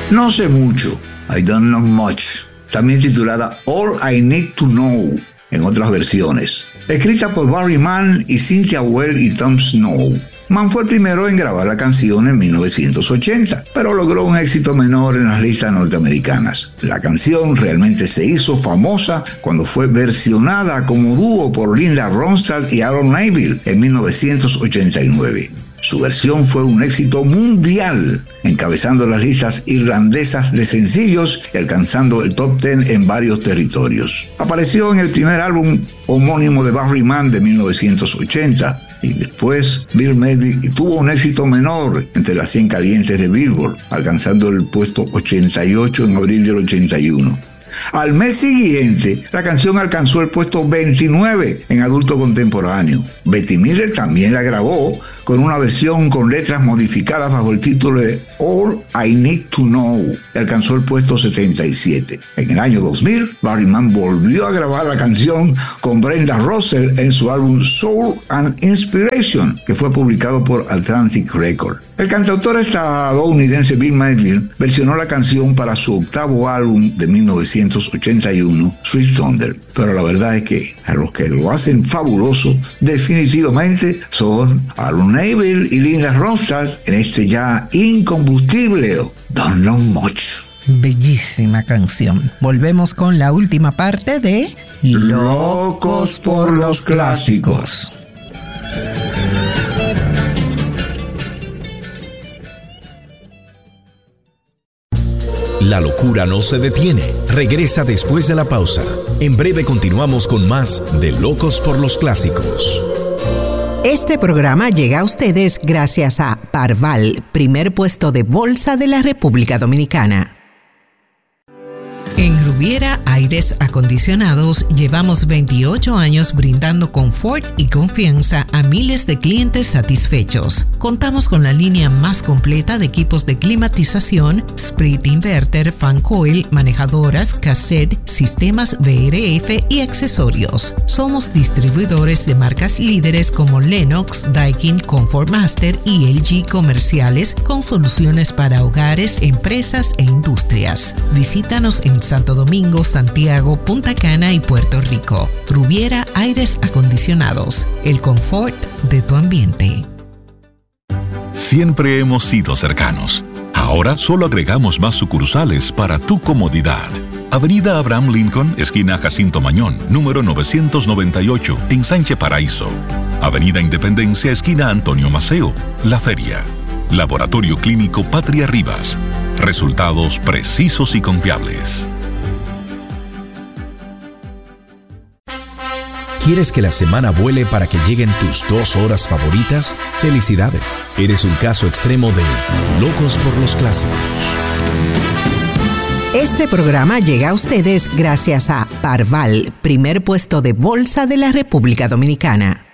No sé mucho, I don't know much, también titulada All I Need to Know en otras versiones, escrita por Barry Mann y Cynthia Weil y Tom Snow. Mann fue el primero en grabar la canción en 1980, pero logró un éxito menor en las listas norteamericanas. La canción realmente se hizo famosa cuando fue versionada como dúo por Linda Ronstadt y Aaron Neville en 1989. Su versión fue un éxito mundial, encabezando las listas irlandesas de sencillos y alcanzando el top 10 en varios territorios. Apareció en el primer álbum homónimo de Barry Mann de 1980 y después Bill Medley tuvo un éxito menor entre las 100 calientes de Billboard, alcanzando el puesto 88 en abril del 81. Al mes siguiente, la canción alcanzó el puesto 29 en adulto contemporáneo. Bette Midler también la grabó con una versión con letras modificadas bajo el título de All I Need to Know, y alcanzó el puesto 77. En el año 2000, Barry Mann volvió a grabar la canción con Brenda Russell en su álbum Soul and Inspiration, que fue publicado por Atlantic Records. El cantautor estadounidense Bill Medley versionó la canción para su octavo álbum de 1981, Sweet Thunder. Pero la verdad es que a los que lo hacen fabuloso definitivamente son Aaron Neville y Linda Ronstadt en este ya incombustible Don't Know Much. Bellísima canción. Volvemos con la última parte de Locos por los Clásicos. La locura no se detiene. Regresa después de la pausa. En breve continuamos con más de Locos por los Clásicos. Este programa llega a ustedes gracias a Parval, primer puesto de bolsa de la República Dominicana. En Rubiera Aires Acondicionados llevamos 28 años brindando confort y confianza a miles de clientes satisfechos. Contamos con la línea más completa de equipos de climatización, split inverter, fan coil, manejadoras, cassette, sistemas VRF y accesorios. Somos distribuidores de marcas líderes como Lennox, Daikin, Comfort Master y LG comerciales con soluciones para hogares, empresas e industrias. Visítanos en Santo Domingo, Santiago, Punta Cana y Puerto Rico. Rubiera Aires Acondicionados, el confort de tu ambiente. Siempre hemos sido cercanos. Ahora solo agregamos más sucursales para tu comodidad. Avenida Abraham Lincoln, esquina Jacinto Mañón, número 998, en Sánchez Paraíso. Avenida Independencia, esquina Antonio Maceo, La Feria. Laboratorio Clínico Patria Rivas. Resultados precisos y confiables. ¿Quieres que la semana vuele para que lleguen tus 2 horas favoritas? ¡Felicidades! Eres un caso extremo de Locos por los Clásicos. Este programa llega a ustedes gracias a Parval, primer puesto de bolsa de la República Dominicana.